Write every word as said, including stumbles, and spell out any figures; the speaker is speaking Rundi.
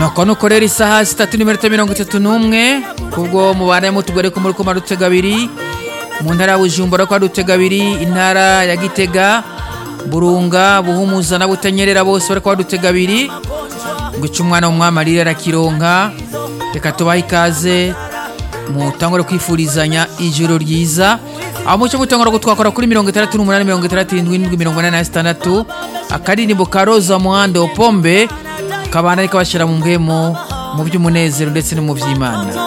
nuko nukorera isaha zitatu n'iminota mirongo itatu n'umwe kubwo mubare mutugore ko muri ko marutega abiri mu ntara ya Bujumbura ko marutega abiri intara ya Gitega Burunga Buhumuza na Butanyerera bose bari ko marutega abiri ngo icumwana w'umwamarira rakironka reka tubahe ikaze mutangore kwifurizanya ijoro ryiza aho mucyo mutangora gutwakora kuri mirongo itandatu n'umunani mirongo itandatu n'indwi mirongo inani na zitandatu akaririmbo ka Roza Muhando Pombe kabana ariko bashira mu mbwemo mu by'umunezero ndetse no mu by'Imana.